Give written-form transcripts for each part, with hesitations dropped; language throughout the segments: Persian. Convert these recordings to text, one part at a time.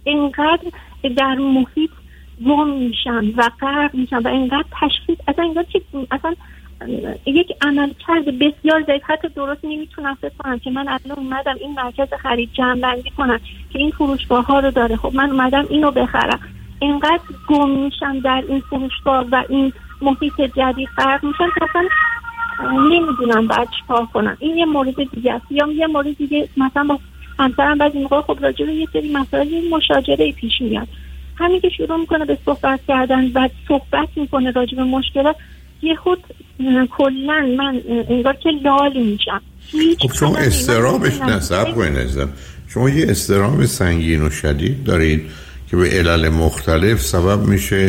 اینقدر در محیط گم میشم و غرق میشم و اینقدر تشخیص اصلا یک عمل کرده بسیار ضعیف، حتی درست نمیتونم فکر کنم که من الان اومدم این مرکز خرید جمع بندی کنم که این فروشگاه ها رو داره، خب من اومدم اینو بخرم. اینقدر گم میشم در این فروشگاه و این محیط جدید غرق میشم که اصلا نمیدونم بعد چیکار کنم. این یه مورد دیگه است. یا یه مورد دیگه مثلا با همسرم بعضی موقع خب راجع به یه سری مسائل مشاجره پیش میاد، همین که شروع میکنه به صحبت کردن و صحبت میکنه راجع به مشکلات، یه خود کلن من انگار که لال میشم. خب شما استرابش نصب کنید عزیزم، شما یه استراب سنگین و شدید دارید که به علل مختلف سبب میشه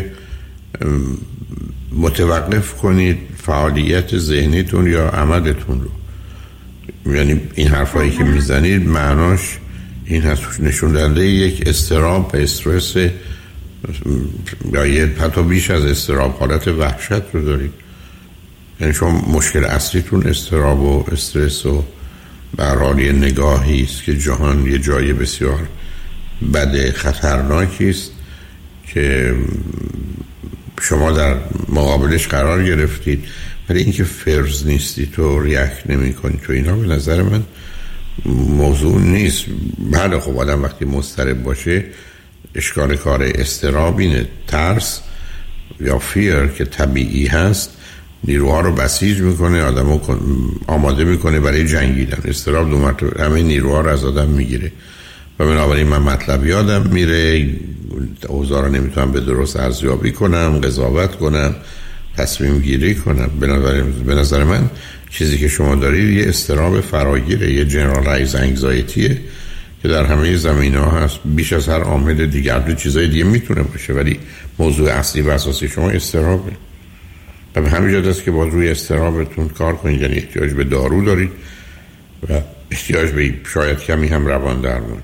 متوقف کنید فعالیت ذهنیتون یا عملتون رو. یعنی این حرفایی که میزنید معناش این هست، نشون دهنده یک استراب و استرس یا یه حتی بیش از استراب حالت وحشت رو دارید. یعنی شما مشکل اصلیتون استراب و استرس و به هر حال یه نگاهی است که جهان یه جای بسیار بد خطرناکی است که شما در مقابلش قرار گرفتید، ولی اینکه فرض نیستید تو ریاکت نمی کنید تو اینا به نظر من موضوع نیست. بله خب آدم وقتی مضطرب باشه اشکال کار استراب اینه، ترس یا فیر که طبیعی هست نیروها رو بسیج میکنه، آدم رو آماده میکنه برای جنگیدن. استراب دو مرتبه همه نیروها رو از آدم میگیره و بنابراین من مطلب یادم میره، اوضاع رو نمیتونم به درست ارزیابی کنم، قضاوت کنم، تصمیم گیری کنم. به نظر من چیزی که شما دارید یه استراب فراگیره، یه جنرالایز انگزایتیه که در همه زمینه ها هست، بیش از هر عامل دیگر. دو چیزای دیگه میتونه باشه ولی موضوع اصلی و اساسی شما استرابه و به همین جهت است که باید روی استرابتون کار کنید. یعنی احتیاج به دارو دارید و احتیاج به شاید کمی هم روان درمان.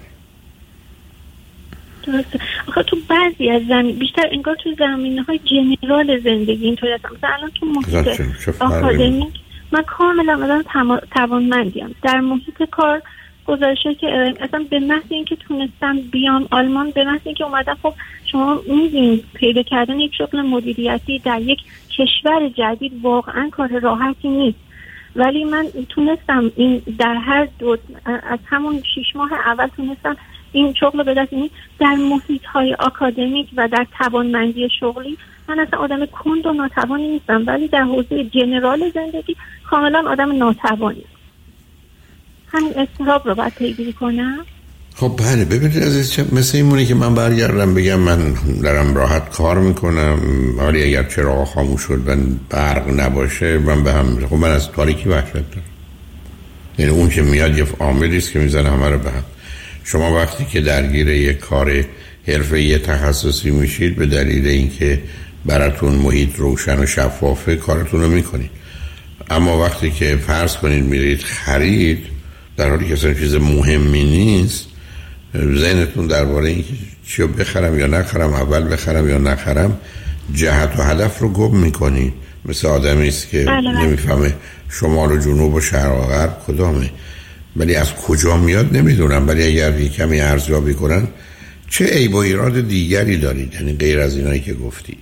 درسته. آخه تو بعضی از بیشتر انگار تو زمینه‌های جنرال زندگی اینطوری هستم. مثلا الان تو محیط آکادمیک من کاملا آدم توانمندیم. در محیط کار گزارشه که اصلا به محض اینکه تونستم بیام آلمان، به محض اینکه اومدم، خب شما می‌دونید پیدا کردن یک شغل مدیریتی در یک کشور جدید واقعا کار راحتی نیست، ولی من تونستم این در هر دو از همون 6 ماه اول تونستم این شغل به دست. در محیط‌های آکادمیک و در توانمندی شغلی من اصلا آدم کند و ناتوانی نیستم، ولی در حوزه جنرال زندگی کاملا آدم ناتوانی. همین استراب رو باید پیگیری کنم. خب بله ببینید عزیز، مثل این مونه که من برگردم بگم من دارم راحت کار میکنم ولی اگر چراغ خاموش شد و برق نباشه من به هم، خب من از تاریکی وحشت دارم. یعنی اون که میاد یه عاملی است که میزنه همه رو به هم. شما وقتی که درگیر یک کار حرفه‌ای تخصصی میشید به دلیل اینکه براتون محیط روشن و شفافه کارتون رو میکنید، اما وقتی که فرض کنید میرید خرید در حالی که اصلا چیز مهمی نیست، ذهنتون درباره اینکه چیو بخرم یا نخرم، اول بخرم یا نخرم، جهت و هدف رو گم میکنید. مثل آدمی است که نمیفهمه شمال و جنوب و شرق و غرب کدامه، ولی از کجا میاد نمیدونم. ولی اگر یک کمی ارزیابی کنن چه عیب و ایراد دیگری دارید، یعنی غیر از اینایی که گفتید؟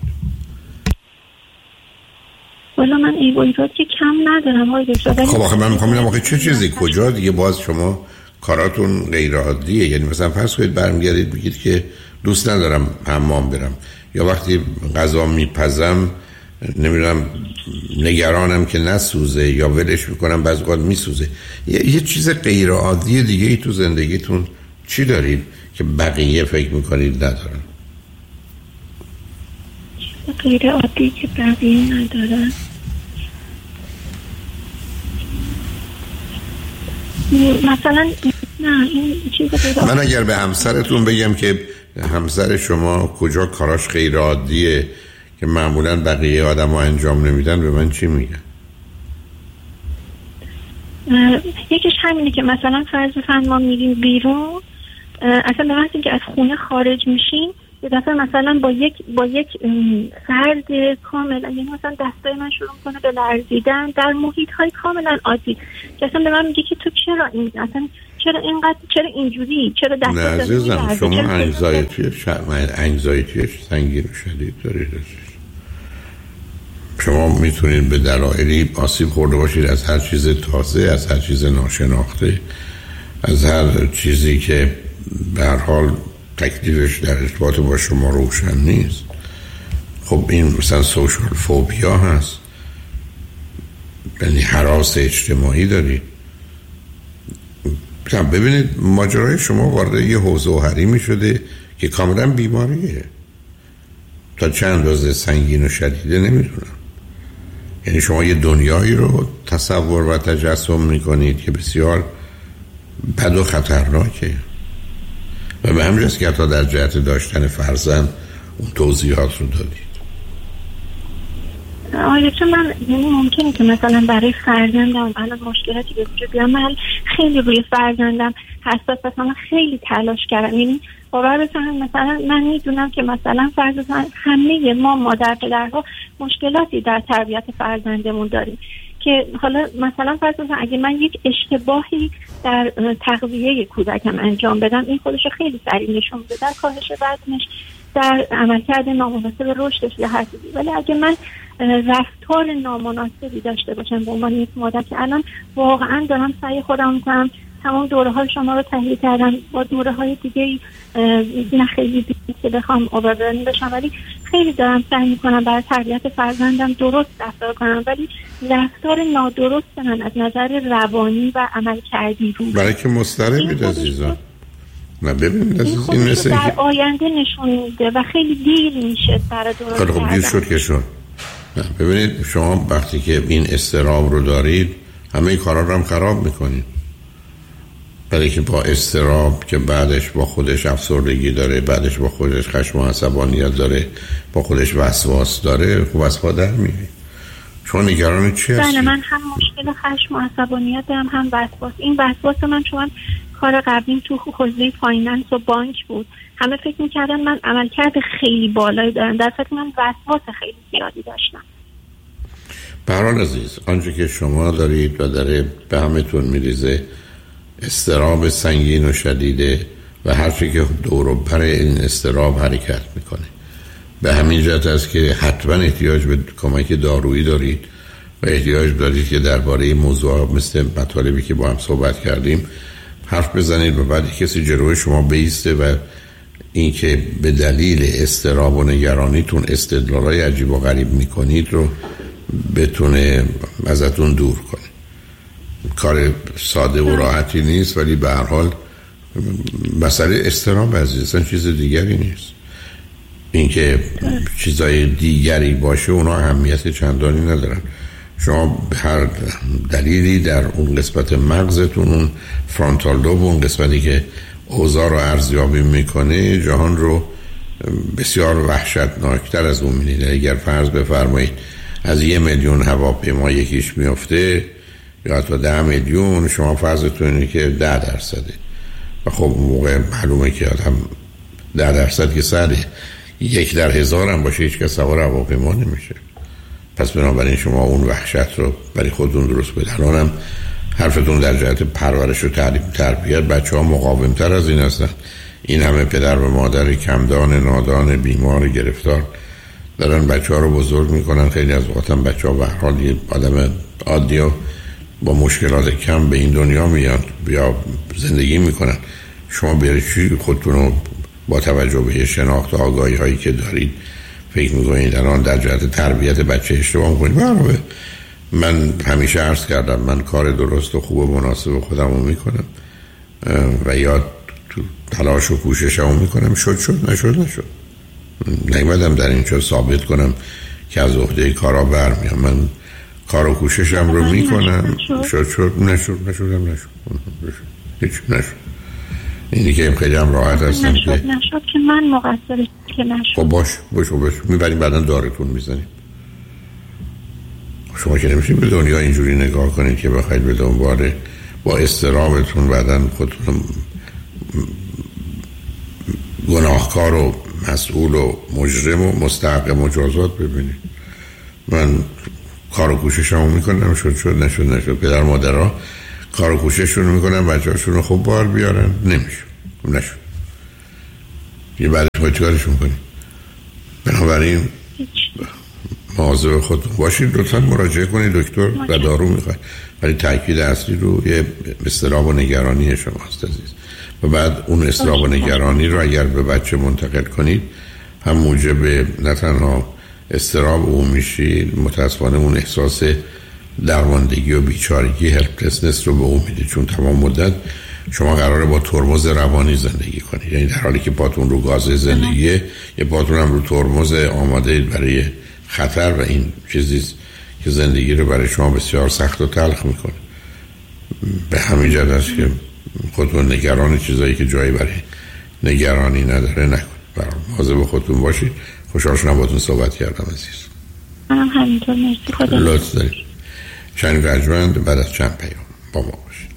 والا من عیب و ایراد که کم ندارم. خب آخه من میخوام ببینم چه چیزی کجا دیگه باز شما کاراتون غیر عادیه. یعنی مثلا فرض کنید برمیگردید بگید که دوست ندارم حمام برم، یا وقتی غذا میپزم نمیدونم نگرانم که نسوزه یا ولش میکنم بعضی وقت میسوزه. یه چیز غیر عادی دیگه ای تو زندگیتون چی دارید که بقیه فکر میکنید ندارن؟ غیر عادی که بقیه ندارن؟ مثلا نه این چیز غیر. من اگر به همسرتون بگم که همسر شما کجا کاراش غیر عادیه که معمولا بقیه آدم ها انجام نمیدن، به من چی میگن؟ یکیش همینه که مثلا فرض بفرمایید ما میریم بیرون، اصلا به محض اینکه از خونه خارج میشین یه دفعه مثلا با یک فرد کاملا، یعنی مثلا دستای من شروع کنه به لرزیدن در محیط های کاملا عادی که اصلا به من میگه که تو چرا این اصلا چرا اینجوری، چرا دست نه عزیزم، شما انگزایتی سنگین و شدید دارید. شما میتونید به دلایلی آسیب خورده باشید از هر چیز تازه، از هر چیز ناشناخته، از هر چیزی که به هر حال تکلیفش در ارتباط با شما روشن نیست. خب این مثلا سوشال فوبیا هست، یعنی هراس اجتماعی دارید. ببینید ماجرای شما وارد یه حوزه و حریمی شده که کاملا بیماریه. تا چند اندازه سنگین و شدیده نمیدونم. یعنی شما یه دنیایی رو تصور و تجسم میکنید که بسیار بد و خطرناکه و به همین جاست که حتی در جهت داشتن فرزند اون توضیحات رو دادید. آره، چون من یعنی ممکنه که مثلا برای فرزندم الان مشکلاتی به وجود بیاد. من خیلی روی فرزندم حساس هستم، خیلی تلاش کردم. یعنی باور بکنید مثلا من میدونم که مثلا فرزند همه ما مادر پدرها مشکلاتی در تربیت فرزندمون داریم که حالا مثلا فرض اگه من یک اشتباهی در تغذیه کودکم انجام بدم، این خودش خیلی سریع نشون میده در کاهش وزنش، در عملکرد نامناسب رشدش یا هر چیزی. ولی اگه من رفتار نامناسبی داشته باشم به عنوان یک مادر که الان واقعا دارم سعی خودم میکنم، تمام دوره‌های شما رو تحلیل کردم، با دوره‌های دیگه نه خیلی که بخوام اوورولینگ بشم، ولی خیلی دارم سعی میکنم برای تربیت فرزندم درست رفتار کنم، ولی رفتار نادرست من از نظر روانی و عملکردی رو برای که مضطربید عزیزان. نه ببینید عزیز، این مثل در آینده نشون میده و خیلی دیر میشه برای درست کردن. خب دیر شد که شد. ببینید شما وقتی که این اضطراب رو دارید همه این کارا رو هم خراب میکنید، برای که با اضطراب که بعدش با خودش افسردگی داره، بعدش با خودش خشم و عصبانیت داره، با خودش وسواس داره، خب از پا در میره. شما نگران چی هستی؟ بله، من هم مشکل خشم و عصبانیت دارم، هم وسواس. این وسواس من چون کار قبلیم تو حوزه فایننس و بانک بود، همه فکر میکردن من عملکرد خیلی بالایی دارم، در صورتی من وسواس خیلی زیادی داشتم. به هر حال عزیز، آنچه که شما دارید و داره به همتون میریزه اضطراب سنگین و شدیده و هر چی که دور و بر این اضطراب حرکت میکنه. به همین جهت است که حتما احتیاج به کمک دارویی دارید و احتیاج دارید که درباره موضوع مثل مطالبی که با هم صحبت کردیم حرف بزنید و بعد کسی جلوی شما بیسته و این که به دلیل اضطراب و نگرانیتون استدلالای عجیب و غریب میکنید رو بتونه ازتون دور کنه. کار ساده و راحتی نیست، ولی به هر حال مسئله اضطراب عزیزان چیز دیگری نیست. اینکه چیزای دیگری باشه اونا اهمیت چندانی ندارن. شما به هر دلیلی در اون قسمت مغزتون، اون فرانتال لوب، اون قسمتی که اوضاع رو ارزیابی میکنه، جهان رو بسیار وحشتناکتر از اون می‌بینید. اگر فرض بفرمایید از 1 میلیون هواپیما یکیش میفته یا حتی 10 میلیون، شما فرضتون اینه که 10% و خب موقع معلومه که آدم 10% که سر 1 در 1000 هم باشه هیچ کس سوار هواپیما نمیشه. پس بنابراین شما اون وحشت رو برای خودتون درست بدید. الانم حرفتون در جهت پرورش و تعلیم تربیت، بچه‌ها مقاوم‌تر از این هستن. این همه پدر و مادر کمدان، نادان، بیمار، گرفتار دارن بچه‌ها رو بزرگ میکنن. خیلی از وقت هم بچه‌ها به هر حال یه آدم عادی و با مشکلات کم به این دنیا میاد یا زندگی میکنن. شما برای چی خودتون رو با توجه به شناخت و آگاهی هایی که دارید فکر میکنید الان در جهت تربیت بچه اشتباه میکنید؟ برای من همیشه عرض کردم من کار درست و خوب و مناسب خودم رو میکنم و یا تو تلاش و کوششم میکنم. شد نشد. نیومدم در اینجا ثابت کنم که از عهده کارا برمیام. من کار و کوششم رو میکنم. نشد. هیچ نشد. اینی که خیلی هم راحت هستم نشد که من مقصرش که نشد. خب باش میبریم بعدا دارتون میزنیم. شما که نمیشین به دنیا اینجوری نگاه کنید که بخواید به دنبال با اضطرابتون بعدا خودتون گناهکار و مسئول و مجرم و مستحق مجازات ببینید. من کار و کوششمو میکنم. شد نشد. پدر مادرها کار و کوشششون میکنن بچه‌هاشون رو خوب بار بیارن. نمیشه. یه بعد چیکارشون کنیم؟ بنابراین مواظب خودتون باشید. لطفاً مراجعه کنید دکتر و دارو میخواید، ولی تاکید اصلی رو یه اضطراب و نگرانی شماست عزیز. و بعد اون اضطراب و نگرانی رو اگر به بچه منتقل کنید هم موجب نه تنها اضطراب او میشید، متاسفانه اون احساس درماندگی و بیچارگی هلپلسنس رو به او میده، چون تمام مدت شما قراره با ترمز روانی زندگی کنید. یعنی در حالی که پاتون رو گاز زندگیه، یه پاتون هم رو ترمز آماده برای خطر، و این چیزیست که زندگی رو برای شما بسیار سخت و تلخ میکنه. به همین جهت است که خودتون نگران چیزایی که جایی برای نگرانی نداره نکنید. مواظب خودتون باشید. خوشحال شدم باهاتون صحبت کردم عزیز. منم همینطور. مرسی. خدا لطف دارید. شنگ رجمند بعد از چند پیام با ما باشید.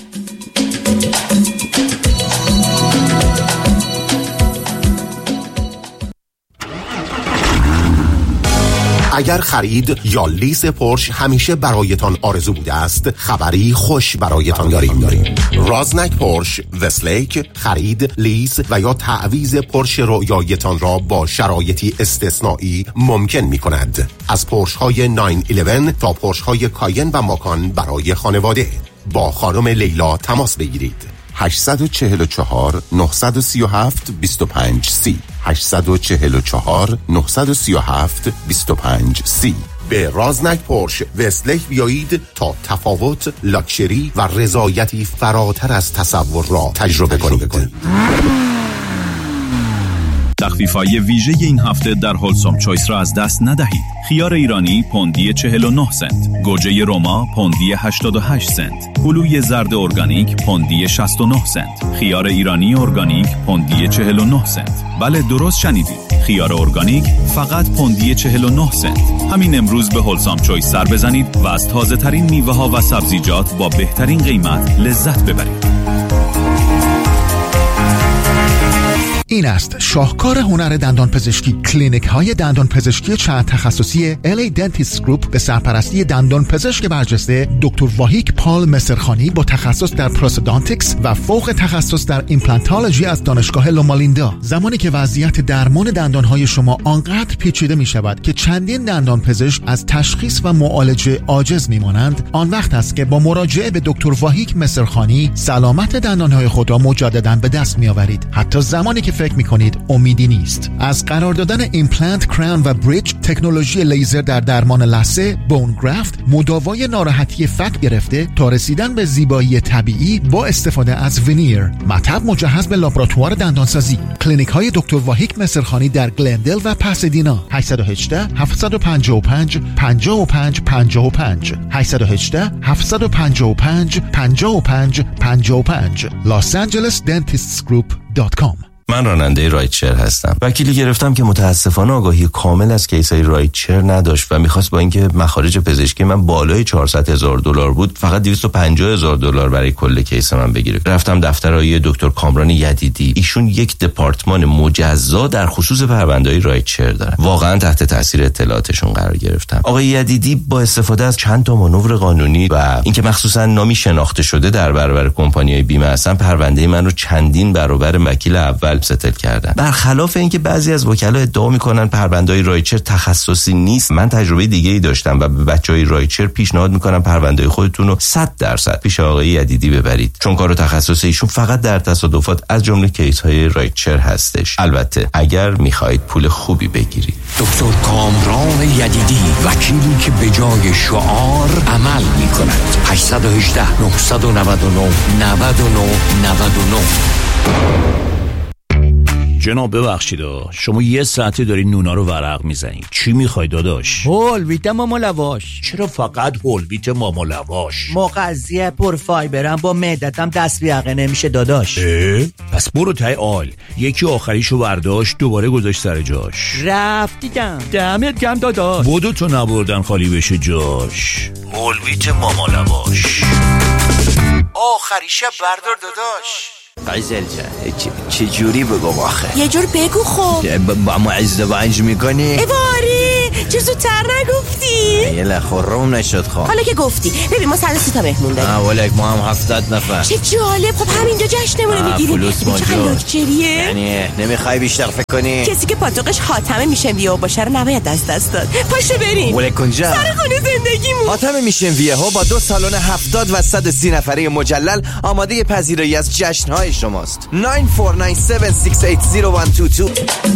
اگر خرید یا لیز پورش همیشه برایتان آرزو بوده است، خبری خوش برایتان داریم. رازنک پورش وستلیک خرید، لیز و یا تعویض پورش رویایتان را با شرایطی استثنایی ممکن می کند. از پورش های 911 تا پورش های کاین و ماکان برای خانواده. با خانم لیلا تماس بگیرید. 844 937 2530 844 937 2530. به رازنک پورش وستلیک بیایید تا تفاوت، لاکچری و رضایتی فراتر از تصور را تجربه کنید. تخفیف‌های ویژه این هفته در هولسوم چویس را از دست ندهید. خیار ایرانی پوندی 49 سنت، گوجه روما پوندی 88 سنت، هلوی زرد ارگانیک پوندی 69 سنت، خیار ایرانی ارگانیک پوندی 49 سنت. بله درست شنیدید، خیار ارگانیک فقط پوندی 49 سنت. همین امروز به هولسوم چویس سر بزنید و از تازه ترین میوه ها و سبزیجات با بهترین قیمت لذت ببرید. این است شاهکار هنر دندان پزشکی. کلینیک های دندان پزشکی چند تخصصی LA Dentist Group به سرپرستی دندان پزشک برجسته دکتر واهیک پال مصرخانی با تخصص در پروستودانتیکس و فوق تخصص در ایمپلانتولوژی از دانشگاه لومالیندا. زمانی که وضعیت درمان دندان های شما آنقدر پیچیده می شود که چندین دندان پزشک از تشخیص و معالجه عاجز می مانند، آن وقت است که با مراجعه به دکتر واهیک مصرخانی سلامت دندان های خود را مجددا به دست می آورید، حتی زمانی که فکر می‌کنید امیدی نیست. از قرار دادن ایمپلنت، کراون و بریج، تکنولوژی لیزر در درمان لثه، بون گرافت، مداوای ناراحتی فک گرفته تا رسیدن به زیبایی طبیعی با استفاده از وینیر، مطب مجهز به لابراتوار دندانسازی. کلینیک‌های دکتر واهیک مصرخانی در گلندل و پاسادینا. 818 755 55 55 818 755 55 55 losangelesdentistsgroup.com. من راننده رایتشر هستم. وکیلی گرفتم که متاسفانه آگاهی کامل از کیسای رایتشر نداشت و میخواست با اینکه مخارج پزشکی من بالای $400,000 بود فقط $250,000 برای کل کیس من بگیره. رفتم دفتر آقای دکتر کامران یدیدی. ایشون یک دپارتمان مجزا در خصوص پرونده‌های رایتشر دارن. واقعا تحت تاثیر اطلاعاتشون قرار گرفتم. آقای یدیدی با استفاده از چند تا مانور قانونی و اینکه مخصوصا نامی شناخته شده در برابر کمپانی‌های بیمه هستن، پرونده من رو چندین برابر وکیل اول ستل کردن. برخلاف اینکه بعضی از وکلا ادعا میکنن پرونده‌های رایتشر تخصصی نیست، من تجربه دیگه‌ای داشتم و به بچهای رایتشر پیشنهاد میکنم پرونده خودتون رو 100% پیش آقای یدیدی ببرید، چون کار و تخصص ایشون فقط در تصادفات از جمله کیس‌های رایتشر هستش. البته اگر میخواهید پول خوبی بگیرید. دکتر کامران یدیدی، وکیلی که به جای شعار عمل میکند. 818 999 99 99. جناب ببخشید شما یه ساعته داری نونا رو ورق میزنید. چی میخوای داداش؟ هولویت ماما لواش. چرا فقط هولویت ماما لواش؟ مغذی پرفایبرم با معدتم دست بیاقه نمیشه داداش. پس برو تای آل. یکی آخریشو برداشت دوباره گذاشت سر جاش. رفت دیدم. دمت گرم داداش. بودو تو نبردن خالی بشه جاش. هولویت ماما لواش. آخریشه بردار داداش. فیصل جان چه جوری بگم آخه؟ یه جور بگو خب. با ما ازدواج میکنی؟ باری چرا زودتر نگفتی؟ یه لخورم نشد خواه. حالا که گفتی ببین ما 130 تا مهمون داریم. ولک ما هم 70 نفر. چه جالب. خب همینجا جشنمون میگیریم. فلوس موجود. یعنی نمیخوای بیشتر فکر کنی؟ کسی که پاتوقش حاتمه میشن ویه باشه رو نباید دست داد. پاشو بریم. ولک کنجا. سر خونه زندگیمون. حاتمه میشن ویه ها با 2 سالن 70 و 130 نفره مجلل آماده پذیرایی از جشن‌های شماست. 9497680122.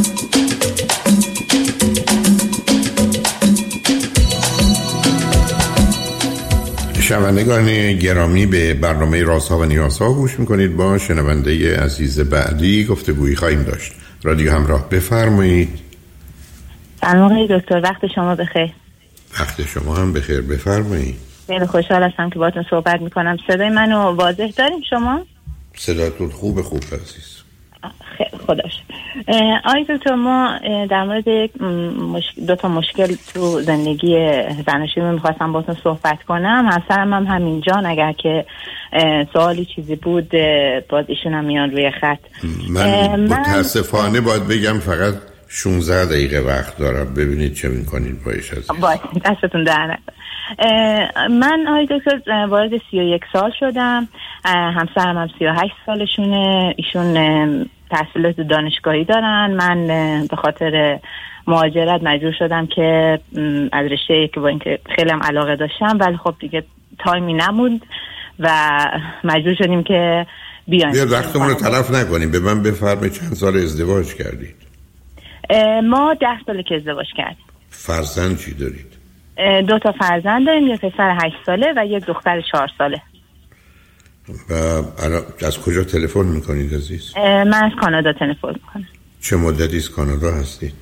شنوندگان گرامی به برنامه رازها و نیازها گوش میکنید. با شنونده عزیز بعدی گفتگویی خواهیم داشت. رادیو همراه، بفرمایید. سلام آقای دکتر، وقت شما بخیر. وقت شما هم بخیر، بفرمایید. خیلی خوشحال هستم که باهاتون صحبت میکنم. صدای منو واضح دارین شما؟ صداتون خوب عزیز. خیلی خداش. آقای دکتر، ما در مورد 2 تا مشکل تو زندگی زناشویی میخواستم باهاتون صحبت کنم. همسرم هم همینجا، اگر که سوالی چیزی بود باز ایشون هم میان روی خط. من متاسفانه باید بگم فقط 16 دقیقه وقت دارم. ببینید چه میکنید باید دستتون در نکنه. من آقای دکتر وارد 31 سال شدم. همسرم هم 38 سالشونه. ایشون تحصیلات دانشگاهی دارن. من به خاطر مهاجرت مجبور شدم که از رشته‌ای که با اینکه خیلی هم علاقه داشتم ولی خب دیگه تایمی نموند و مجبور شدیم که بیایم. بیا وقتمون رو تلف نکنیم. به من بفرمایید چند سال ازدواج کردید؟ ما 10 ساله که ازدواج کردیم. فرزند چی دارید؟ 2 تا فرزند داریم، یه پسر 8 ساله و یه دختر 4 ساله. و از کجا تلفن میکنید عزیز؟ من از کانادا تلفن میکنم. چه مدتی از کانادا هستید؟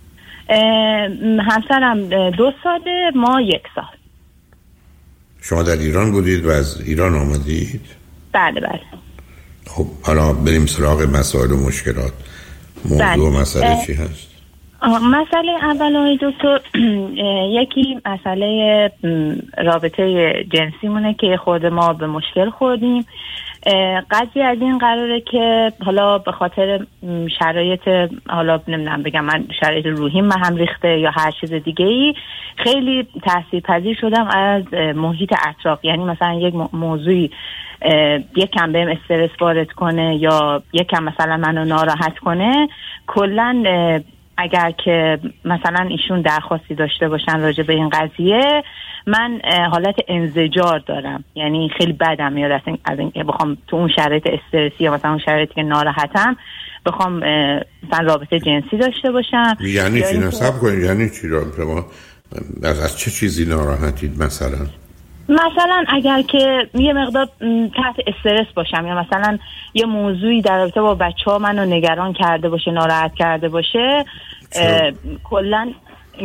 همسرم 2 ساله، ما 1 سال. شما در ایران بودید و از ایران آمدید؟ بله بله. خب حالا بریم سراغ مسائل و مشکلات. موضوع و مسئله چی هست؟ مسئله اول آقای دکتر یکی مسئله رابطه جنسی مونه که خود ما به مشکل خوردیم. قضیه از این قراره که حالا به خاطر شرایط، حالا نمیدونم بگم من شرایط روحیم من هم ریخته یا هر چیز دیگه ای، خیلی تاثیرپذیر شدم از محیط اطراف. یعنی مثلا یک موضوعی یکم بهم استرس وارد کنه یا یکم مثلا منو ناراحت کنه، کلن اگر که مثلا ایشون درخواستی داشته باشن راجع به این قضیه، من حالت انزجار دارم. یعنی خیلی بدم میاد از این که بخوام تو اون شرایط استرسی یا مثلا اون شرایطی که ناراحتم بخوام مثلا رابطه جنسی داشته باشم. یعنی چی؟ نصب کنید. یعنی چی؟ از چه چیزی ناراحتید مثلا اگر که یه مقدار تحت استرس باشم یا مثلا یه موضوعی در رابطه با بچه‌ها منو نگران کرده باشه، ناراحت کرده باشه، کلاً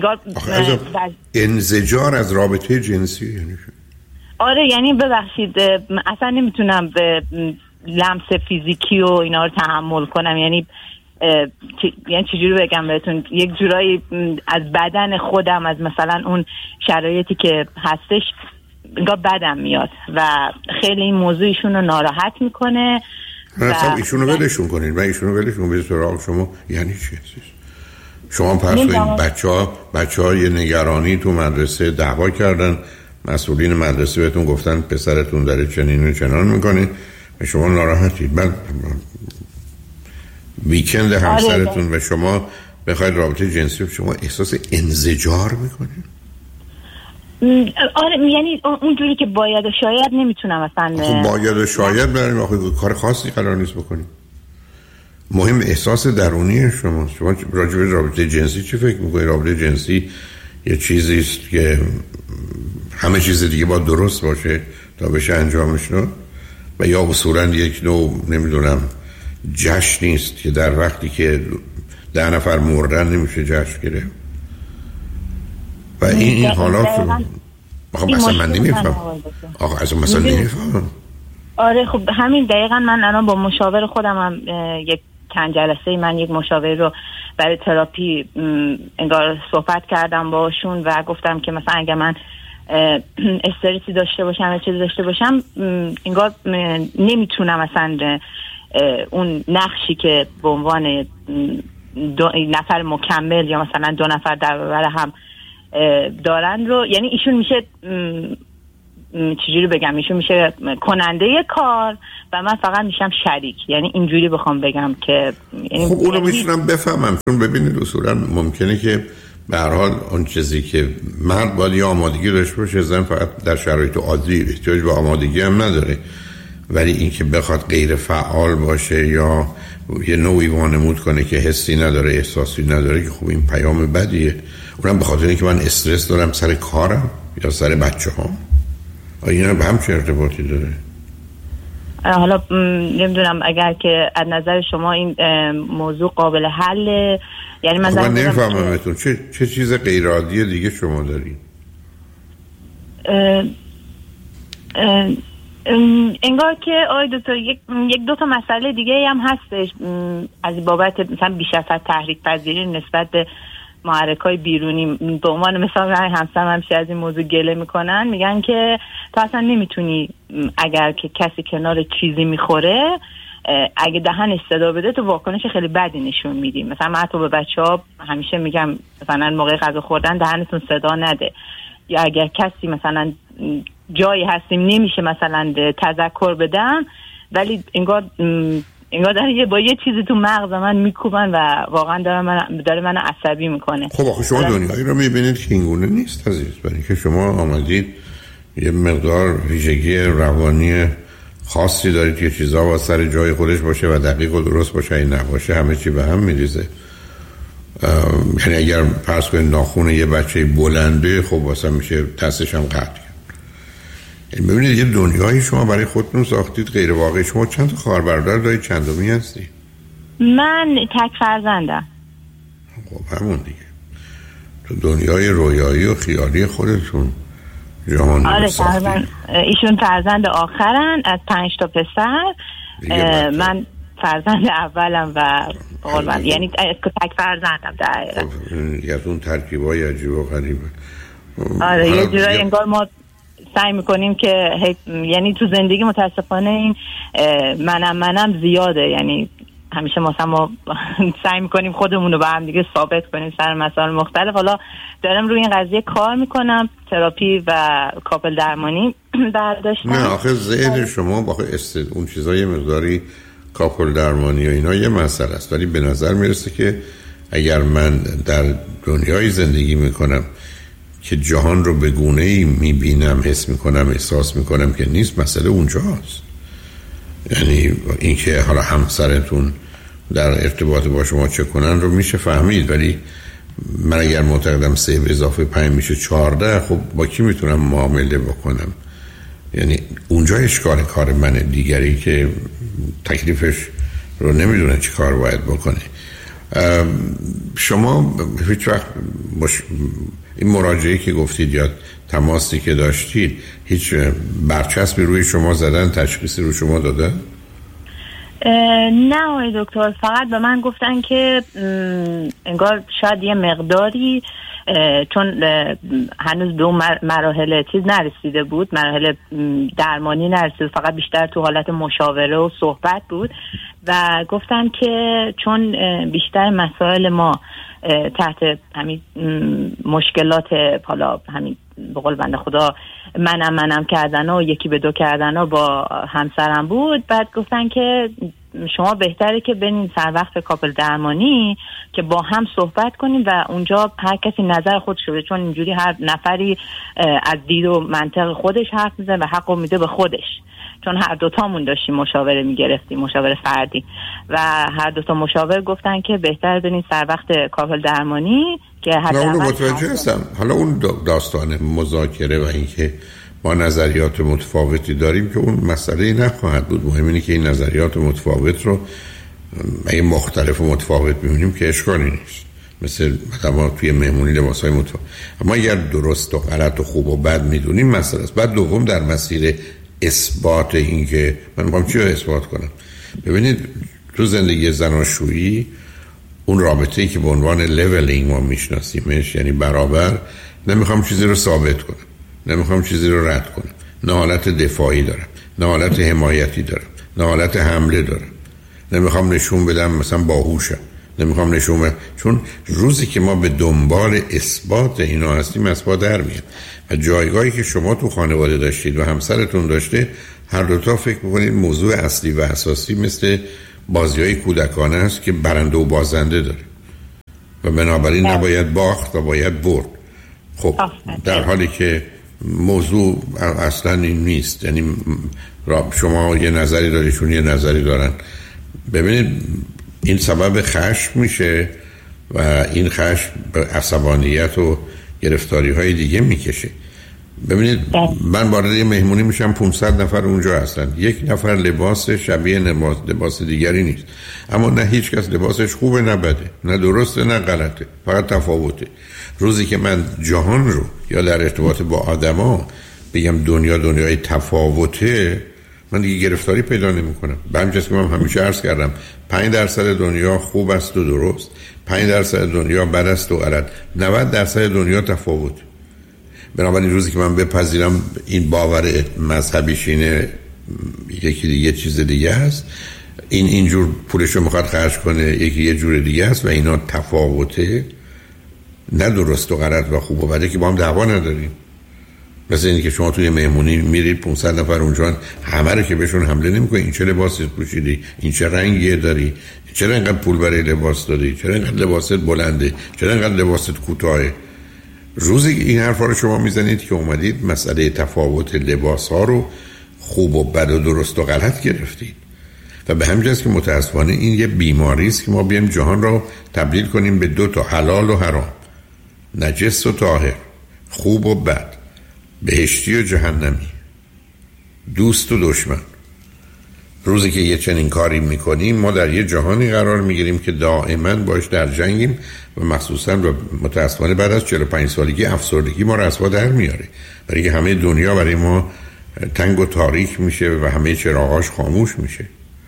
انزجار از رابطه جنسی یعنی چی؟ آره، یعنی ببخشید اصلا نمیتونم به لمس فیزیکی و اینا رو تحمل کنم. یعنی چجوری بگم بهتون، یک جورایی از بدن خودم، از مثلا اون شرایطی که هستش انگار بدم میاد و خیلی این موضوعشون رو ناراحت میکنه. اصلا ایشونو ولشون کنید و ایشونو ولشون به سراغ شما. یعنی چی؟ شما پس این بچه ها یه نگرانی تو مدرسه دعوا کردن، مسئولین مدرسه بهتون گفتن پسرتون داره چنین و چنان میکنه و شما ناراحتید. بعد ویکند همسرتون و شما بخواید رابطه جنسی، شما احساس انزجار میکنید؟ آره، یعنی اونجوری که باید و شاید نمیتونم مثلا. باید و شاید بریم آخه کار خاصی قرار نیست بکنیم. مهم احساس درونی شماست. شما راجع به رابطه جنسی چی فکر میکنید؟ رابطه جنسی یه چیزی است که همه چیز دیگه باید درست باشه تا بشه انجامش داد و یا اصولا یک نوع نمیدونم جشن نیست که در وقتی که 10 نفر مردن نمیشه جشن گرفت و این حالات رو مثلا من نمیفهم. آقا از مثلا نمیفهم. آره خب همین دقیقا من الان با مشاور خودم هم یک چند جلسه من یک مشاور رو برای تراپی انگار صحبت کردم باشون و گفتم که مثلا اگر من استرسی داشته باشم یا چیزی داشته باشم انگار نمیتونم مثلا اون نقشی که به عنوان 2 نفر مکمل یا مثلا 2 نفر در برابر هم دارن رو، یعنی ایشون میشه چجوری بگم، ایشون میشه کننده کار و من فقط میشم شریک، یعنی اینجوری بخوام بگم که خب اونو میتونم بفهمم. چون ببینید اصولا ممکنه که به هر حال اون چیزی که مرد باید یه آمادگی داشته باشه، زن فقط در شرایط عادی احتیاج به آمادگی هم نداره، ولی این که بخواد غیر فعال باشه یا یه نوعی وانمود کنه که حسی نداره، احساسی نداره، که خب این پیام بدیه. اونم به خاطر اینکه من استرس دارم سر کارم یا سر بچه‌هام. اینا به هم چه ارتباطی داره؟ حالا نمیدونم اگر که از نظر شما این موضوع قابل حله، یعنی من نمیفهممتون چه چیز غیر عادی دیگه شما دارید؟ انگار که دکتر یک دو تا مسئله دیگه هم هستش از بابت مثلا بیشتر تحریک پذیری نسبت به محرکای بیرونی. به عنوان مثال همسرم همیشه از این موضوع گله میکنن، میگن که تو اصلا نمیتونی اگر که کسی کنار چیزی میخوره اگه دهنش صدا بده تو واکنش خیلی بدی نشون میدی. مثلا من تو به بچه‌ها همیشه میگم مثلا موقع غذا خوردن دهنتون صدا نده، یا اگر کسی مثلا جایی هستیم نمیشه مثلا تذکر بدم، ولی انگار داره با یه چیزی تو مغز من میکوبن و واقعا داره من عصبی میکنه. خب آخه شما دنیایی رو میبینید که اینگونه نیست عزیز، برای که شما آمدید یه مقدار ویژگی روانی خاصی دارید که چیزا با سر جای خودش باشه و دقیق و درست باشه، این نباشه همه چی به هم میریزه. یعنی اگر فرض کنید ناخون یه بچه بلنده، خب واسه میشه دستش هم قطع کرد. یعنی ببینید یه دنیایی شما برای خودتون ساختید غیر واقعی. شما چند تا خواهر برادر دارید؟ چندمی هستی؟ من تک فرزندم. خب همون دیگه، تو دنیای رویایی و خیالی خودتون جهان آره تقریبا ایشون فرزند آخرن از 5 تا پسر، من فرزند اولم و یعنی تک فرزندم در از اون ترکیبای عجیب و غریبه. آره یه جورایی انگار ما سعی میکنیم که یعنی تو زندگی متاسفانه این منم زیاده، یعنی همیشه ما سعی میکنیم خودمون رو به هم دیگه ثابت کنیم سر مسائل مختلف. حالا دارم روی این قضیه کار میکنم، تراپی و کاپل درمانی برداشتم. نه آخه ذهن شما با اون چیزای مقداری کاپل درمانی و اینا یه مسئله است، ولی به نظر میرسه که اگر من در دنیای زندگی میکنم که جهان رو به گونه‌ای میبینم، حس میکنم، احساس میکنم که نیست، مسئله اونجاست. یعنی اینکه حالا همسرتون در ارتباط با شما چه کنن رو میشه فهمید، ولی من اگر معتقدم 3 به اضافه 5 میشه 14، خب با کی میتونم معامله بکنم؟ یعنی اونجا اشکال کار من، دیگری که تکلیفش رو نمیدونه چی کار باید بکنه. شما هیچ وقت این مراجعه که گفتید یا تماسی که داشتید هیچ برچسبی روی شما زدن، تشخیصی روی شما دادن؟ نه آقای دکتر، فقط به من گفتن که انگار شاید یه مقداری چون هنوز به اون مراحل چیز نرسیده بود، مراحل درمانی نرسید، فقط بیشتر تو حالت مشاوره و صحبت بود و گفتن که چون بیشتر مسائل ما تحت همین مشکلات حالا همین به قول بنده خدا منم کردن و یکی به دو کردن و با همسرم بود، بعد گفتن که شما بهتره که برین سر وقت کاپل درمانی که با هم صحبت کنیم و اونجا هر کسی نظر خودش بده، چون اینجوری هر نفری از دید و منطق خودش حرف میزنه و حقو میده به خودش، چون هر دوتامون داشتیم مشاوره میگرفتیم، مشاوره فردی، و هر دوتا مشاور گفتن که بهتر برین سر وقت کاپل درمانی که اون رو متوجه هستم. حالا اون داستان مذاکره و اینکه ما نظریات متفاوتی داریم که اون مسئله نخواهد بود، مهم اینه که این نظریات متفاوت رو اگه مختلف و متفاوت می‌بینیم که اشکالی نیست، مثل ما توی مهمونی لباسای متفاوت، اما اگر درست و غلط و خوب و بد میدونیم مسئله است. بعد دوم در مسیر اثبات این که من می‌خوام چی رو اثبات کنم. ببینید تو زندگی زناشویی اون رابطه‌ای که به عنوان لولینگ ما میشناسیمش، یعنی برابر، نمیخوام چیزی رو ثابت کنم، نمیخوام چیزی رو رد کنم، نه حالت دفاعی دارم، نه حالت حمایتی دارم، نه حالت حمله دارم، نمیخوام نشون بدم مثلا باهوشم، نمیخوام نشون بدم، چون روزی که ما به دنبال اثبات اینا هستیم از پا در میاد. و جایگاهی که شما تو خانواده داشتید و همسرتون داشته، هر دوتا فکر میکنید موضوع اصلی و اساسی مثل بازی‌های کودکانه است که برنده و بازنده داره و بنابراین نباید باخت و باید برد. خب در حالی که موضوع اصلا این نیست. یعنی شما یه نظری داریشون یه نظری دارن. ببینید این سبب خشم میشه و این خشم به عصبانیت و گرفتاری های دیگه میکشه. ببینید من وارد یه مهمونی میشم 500 نفر اونجا هستن، یک نفر لباس شبیه لباس دیگری نیست، اما نه هیچ کس لباسش خوبه نه بده، نه درسته نه غلطه، فقط تفاوته. روزی که من جهان رو یا در ارتباط با آدما بگم دنیای تفاوته، من دیگه گرفتاری پیدا نمی کنم. به همین جاست که من همیشه عرض کردم 5% دنیا خوب است و درست، 5% دنیا بد است و غلط، 90% دنیا تفاوت. بنابراین روزی که من بپذیرم این باور مذهبیش اینه، یکی دیگه چیز دیگه است، این اینجور پولشو میخواد خرج کنه، یکی یه جور دیگه است و اینا تفاوته، نه درست و غلط و خوب و بده که با هم دعوا نداریم. مثل اینکه شما توی مهمونی میرید 500 نفر اونجا، همه رو که بهشون حمله نمی‌کنی این چه لباسی پوشیدی، این چه رنگی داری، چرا اینقدر پول برای لباس دادی، چرا اینقدر لباست بلنده، چرا اینقدر لباست کوتاهه. روزی این حرفا رو شما میزنید که اومدید مسئله تفاوت لباس‌ها رو خوب و بد و درست و غلط گرفتید و به همین جاست که متاسفانه این یه بیماری است که ما بیایم جهان رو تبدیل کنیم به دو تا، حلال و حرام، نجس و طاهر، خوب و بد، بهشتی و جهنمی، دوست و دشمن. روزی که یه چنین کاری میکنیم ما در یه جهانی قرار میگیریم که دائما باش در جنگیم و مخصوصا و متاسفانه بعد از 45 سالگی افسردگی ما رو از پا در میاره، برای که همه دنیا برای ما تنگ و تاریک میشه و همه چراغاش خاموش میشه.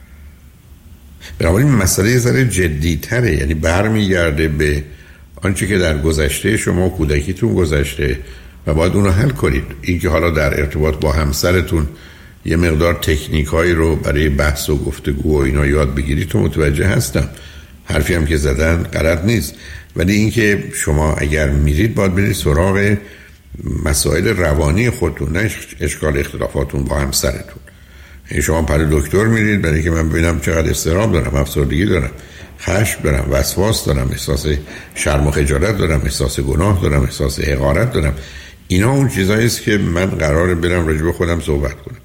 بنابراین مسئله ذره جدی‌تره، یعنی برمیگرده به آنچه که در گذشته شما و کودکیتون گذشته و باید اونو حل کنید. این که حالا در ارتباط با همسرتون یه مقدار تکنیکایی رو برای بحث و گفتگو و اینا یاد بگیرید تو متوجه هستم، حرفی هم که زدن غلط نیست، ولی این که شما اگر میرید باید برید سراغ مسائل روانی خودتون، نه اشکال اختلافاتون با همسرتون. شما پر دکتر میرید برای که من ببینم چقدر اضطراب دارم، افسردگی دارم، خشم دارم، وسواس دارم، احساس شرم و خجالت دارم، احساس گناه دارم، احساس حقارت دارم. اینا اون چیزایی است که من قراره برم راجع به خودم صحبت کنم.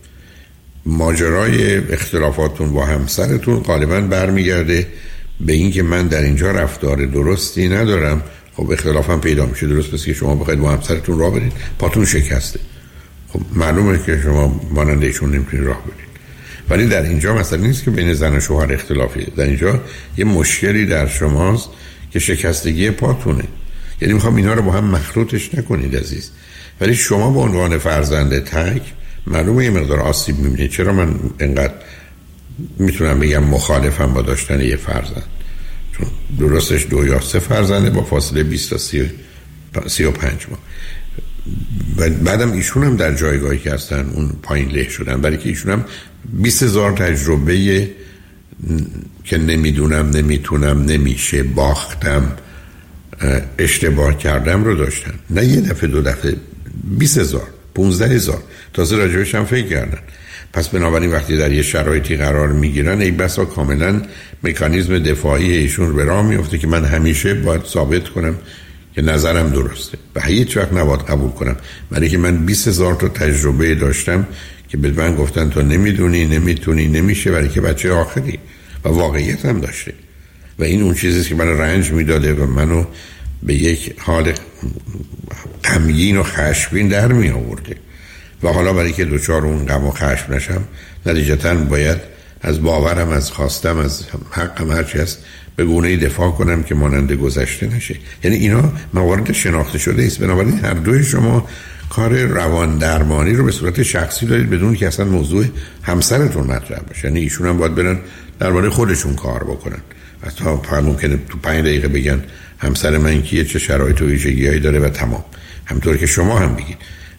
ماجرای اختلافاتون با همسرتون غالبا برمیگرده به این که من در اینجا رفتار درستی ندارم. خب اختلافم پیدا میشه، درست است که شما بخواید با همسرتون راه برید پاتون شکسته، خب معلومه که شما ماننده ایشون نمیتونید راه برید. ولی در اینجا مثلا نیست که بین زن و شوهر اختلافی، در اینجا یه مشکلی در شماست که شکستگی پاتونه. یعنی میخوام اینا رو با هم مخلوطش نکنید عزیز، ولی شما به عنوان فرزند تک معلومه یه مقدار آسیب میبینید. چرا من اینقدر میتونم بگم مخالفم با داشتن یه فرزند؟ چون درستش 2 یا 3 فرزنده با فاصله 20 تا 35 ماه. بعدم ایشون هم در جایگاهی که هستن اون پایین له شدن، برای که ایشون هم 20,000 تجربه که نمیدونم، نمیتونم، نمیشه، باختم، اشتباه کردم رو داشتن. نه یه دفعه 2 دفعه، 20,000 15,000 تازه راجبش هم فکر کردن. پس بنابراین وقتی در یه شرایطی قرار میگیرن ای بسا کاملا مکانیزم دفاعی ایشون به راه میفته که من همیشه باید ثابت کنم که نظرم درسته و هیچ وقت نباید قبول کنم، برای که من 20,000 تا تجربه داشتم که به من گفتن تو نمیدونی، نمیتونی، نمیشه، برای که بچه آخری و واقعیت هم داشته و این اون چیزیست که من رنج میداده و منو به یک حال غمگین و خشمگین در می آورده و حالا برای که دوچار اون غم و خشم نشم نتیجتاً باید از باورم، از خواستم، از حقم هرچی هست به گونه‌ای دفاع کنم که مانند گذشته نشه. یعنی اینا موارد شناخته شده است. بنابراین هر دوی شما کار روان درمانی رو به صورت شخصی دارید بدون که اصلا موضوع همسرتون مطرح باشه. یعنی ایشون هم باید برن درباره خودشون کار بکنن. حتی ممکنه تو 5 دقیقه بگن همسر من کیه، چه شرایط و ویژگی‌هایی داره و تمام، همطور که شما هم بگید.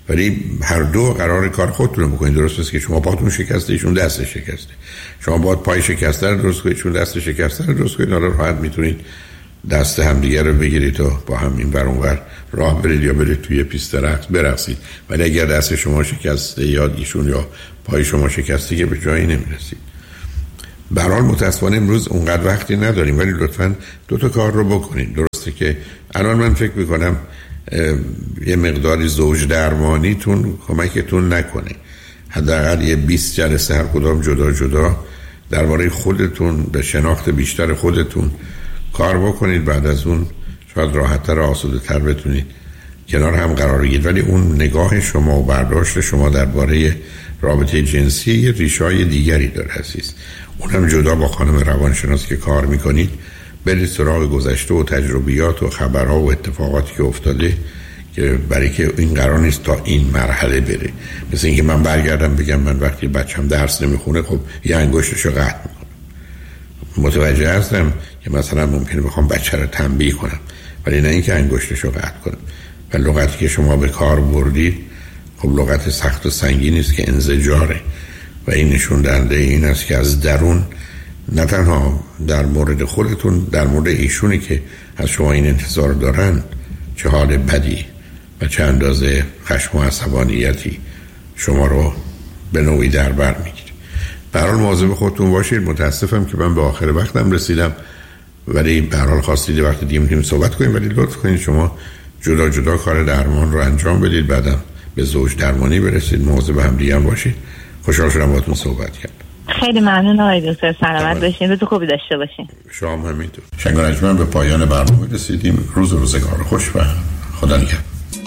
ولی هر دو قرار کار خودتون رو بکنید. درست است که شما پاتون شکسته، ایشون دست شکسته، شما باید پای شکسته رو درست کنید، ایشون دست شکسته رو درست کنید. حالا راحت میتونید دست همدیگه رو بگیرید و با هم این ور اون ور راه برید یا برید توی پیست رقص برقصید. ولی اگر دست شما شکسته یا ایشون یا پای شما شکسته که به جایی نمیرسید. به هر حال متاسفانه امروز اونقدر وقتی نداریم، ولی لطفاً دو تا کار رو بکنید. درسته که الان من فکر میکنم یه مقداری زوج درمانیتون کمکتون نکنه. حداقل یه 20 جلسه هر کدام جدا جدا درباره خودتون به شناخت بیشتر خودتون کار بکنید. بعد از اون شاید راحت‌تر و آسوده‌تر بتونید کنار هم قرار بگیرید. ولی اون نگاه شما و برداشت شما درباره رابطه جنسی یه ریشه‌های دیگری داره عزیز. اونم جدا با خانم روانشناس که کار میکنید برید سراغ گذشته و تجربیات و خبرها و اتفاقاتی که افتاده، که برای که این قرار نیست تا این مرحله بره. مثل اینکه من برگردم بگم من وقتی بچم درس نمیخونه خب یه انگشتشو قطع میکنم. متوجه هستم که مثلا ممکنه بخوام بچه رو تنبیه کنم، ولی نه اینکه انگشتشو قطع کنم. و لغتی که شما به کار بردید خب لغت سخت و سنگینی است که انزجاره و این نشون دهنده این است که از درون نه تنها در مورد خودتون، در مورد ایشونی که از شما این انتظار دارن چه حال بدی و چه اندازه خشم و عصبانیتی شما رو به نوعی در بر میگیره. به هر حال مواظب خودتون باشید. متاسفم که من به آخر وقتم رسیدم، ولی به هر حال خواستید وقت دیگه میتونیم صحبت کنیم، ولی لطف کنید شما جدا جدا کار درمان رو انجام بدید، بعدم به زوج درمانی برسید. مواظب هم دیگه هم باشید. خوشحال شدم باهاتون صحبت کردم. خیلی ممنون آقای دکتر. سلامت باشین، روز خوبی داشته باشین. شما هم همینطور. شنگانجمن به پایان برنامه رسیدیم. روزگار خوش و خدا نگهدار.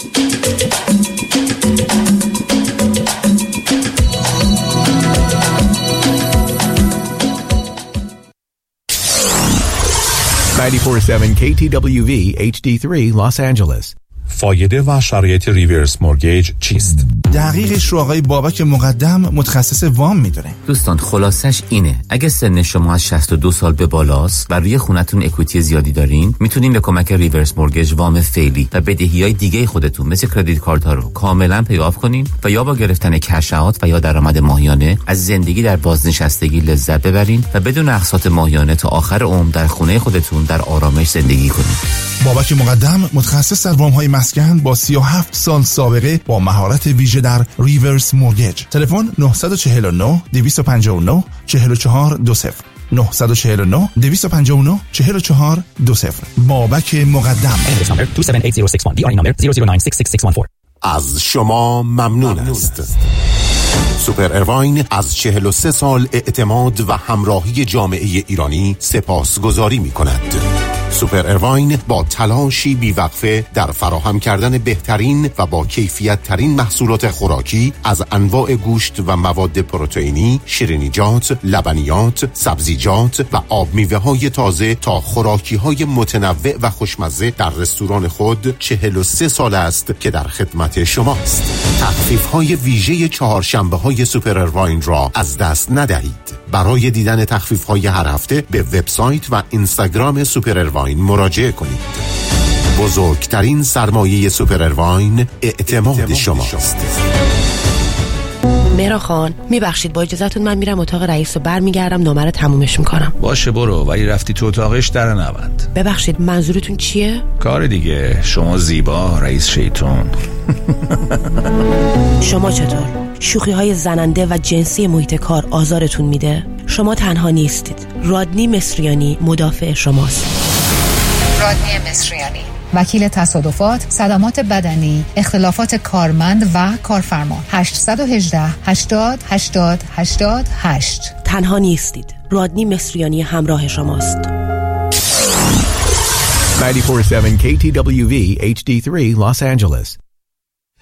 KTWV HD3 Los Angeles. فایده و شرایط ریورس مورگیج چیست؟ دقیقش رو آقای بابک مقدم متخصص وام میدونه. دوستان خلاصش اینه، اگه سن شما از 62 سال به بالاست و روی خونتون اکویتی زیادی دارین، میتونین به کمک ریورس مورگیج وام فعلی و بدهیای دیگه خودتون مثل کردیت کارت‌ها رو کاملا پیاف کنین و یا با گرفتن کش‌آوت و یا درآمد ماهیانه از زندگی در بازنشستگی لذت ببرین و بدون اقساط ماهیانه تا آخر عمر در خونه خودتون در آرامش زندگی کنین. بابک مقدم متخصص در وام‌های مسکن با 37 سال سابقه با مهارت ویژه در ریورس مورگیج. تلفن 949 259 4420 949 259 4420. بابک مقدم. از شما ممنون است. سوپر اروین از 43 سال اعتماد و همراهی جامعه ایرانی سپاسگزاری می‌کند. سوپر اروین با تلاشی بیوقفه در فراهم کردن بهترین و با کیفیت ترین محصولات خوراکی از انواع گوشت و مواد پروتئینی، شیرینیجات، لبنیات، سبزیجات و آب میوه های تازه تا خوراکی های متنوع و خوشمزه در رستوران خود 43 سال است که در خدمت شماست. تخفیف های ویژه چهارشنبه های سوپر اروین را از دست ندهید. برای دیدن تخفیف های هر هفته به وبسایت و اینستاگرام سوپر اروین مراجعه کنید. بزرگترین سرمایه سوپر اروین اعتماد شماست. مهران خان میبخشید با اجازهتون من میرم اتاق رئیس و برمیگردم نامه رو تمومش میکنم. باشه برو، ولی رفتی تو اتاقش در نبند. ببخشید منظورتون چیه؟ کار دیگه. شما زیبا، رئیس شیطون. شما چطور؟ شوخی های زننده و جنسی محیط کار آزارتون میده؟ شما تنها نیستید. رادنی مصریانی مدافع شماست. رادنی مصریانی، وکیل تصادفات، صدمات بدنی، اختلافات کارمند و کارفرما. 818 80 80 88. تنها نیستید. رادنی مصریانی همراه شماست. 94.7 KTWV HD3 Los Angeles.